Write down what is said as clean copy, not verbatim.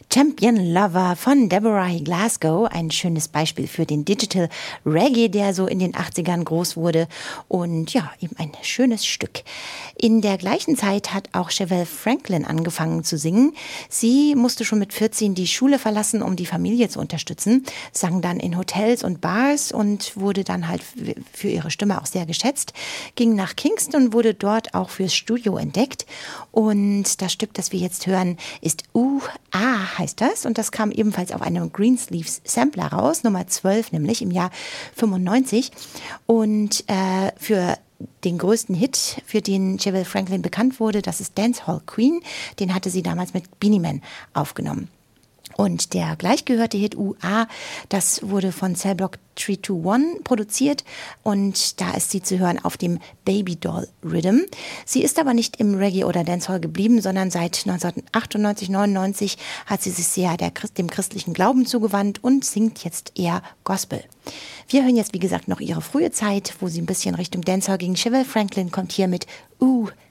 Champion Lover von Deborah Glasgow, ein schönes Beispiel für den Digital Reggae, der so in den 80ern groß wurde und ja, eben ein schönes Stück. In der gleichen Zeit hat auch Chevelle Franklin angefangen zu singen. Sie musste schon mit 14 die Schule verlassen, um die Familie zu unterstützen, sang dann in Hotels und Bars und wurde dann halt für ihre Stimme auch sehr geschätzt, ging nach Kingston und wurde dort auch fürs Studio entdeckt und das Stück, das wir jetzt hören, ist heißt das. Und das kam ebenfalls auf einem Greensleeves Sampler raus, Nummer 12 nämlich im Jahr 95. Und für den größten Hit, für den Chevelle Franklin bekannt wurde, das ist Dancehall Queen. Den hatte sie damals mit Beenie Man aufgenommen. Und der gleichgehörte Hit das wurde von Cellblock 321 produziert und da ist sie zu hören auf dem Baby Doll Rhythm. Sie ist aber nicht im Reggae oder Dancehall geblieben, sondern seit 1998, 99 hat sie sich sehr dem christlichen Glauben zugewandt und singt jetzt eher Gospel. Wir hören jetzt, wie gesagt, noch ihre frühe Zeit, wo sie ein bisschen Richtung Dancehall ging. Chevelle Franklin kommt hier mit